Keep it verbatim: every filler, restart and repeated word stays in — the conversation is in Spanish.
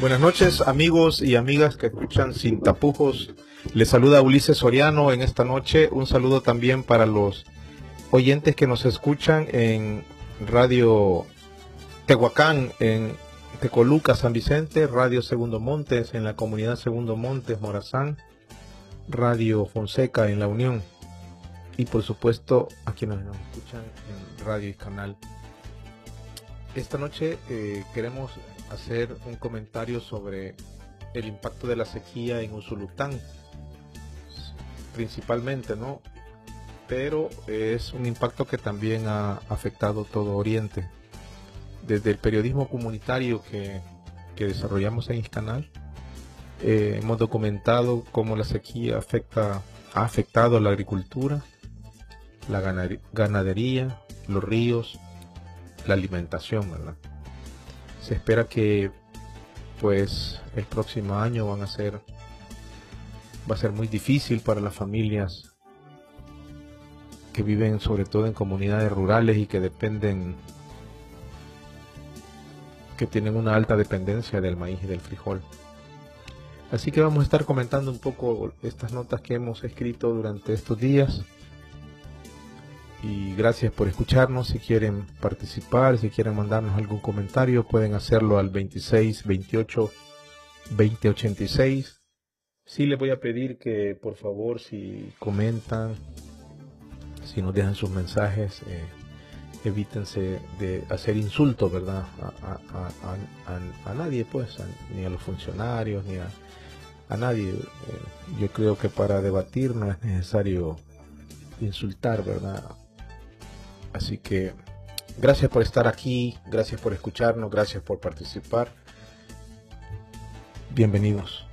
Buenas noches, amigos y amigas que escuchan Sin Tapujos. Les saluda Ulises Soriano en esta noche. Un saludo también para los oyentes que nos escuchan en Radio Tehuacán, en Tecoluca, San Vicente, Radio Segundo Montes, en la comunidad Segundo Montes, Morazán, Radio Fonseca en La Unión, y por supuesto a quienes nos escuchan en Radio y Canal. Esta noche eh, queremos hacer un comentario sobre el impacto de la sequía en Usulután, principalmente, ¿no? Pero es un impacto que también ha afectado todo Oriente. Desde el periodismo comunitario que, que desarrollamos en Iscanal, eh, hemos documentado cómo la sequía afecta, ha afectado a la agricultura, la ganadería, los ríos, la alimentación, ¿verdad? Se espera que pues el próximo año van a ser va a ser muy difícil para las familias que viven sobre todo en comunidades rurales y que dependen que tienen una alta dependencia del maíz y del frijol. Así que vamos a estar comentando un poco estas notas que hemos escrito durante estos días. Y gracias por escucharnos. Si quieren participar, si quieren mandarnos algún comentario, pueden hacerlo al veintiséis, veintiocho, veinte, ochenta y seis. Sí les voy a pedir que por favor, si comentan, si nos dejan sus mensajes, eh, evítense de hacer insultos, ¿verdad? A, a, a, a, a nadie, pues, a, ni a los funcionarios, ni a, a nadie. Eh, yo creo que para debatir no es necesario insultar, ¿verdad? Así que gracias por estar aquí, gracias por escucharnos, gracias por participar. Bienvenidos.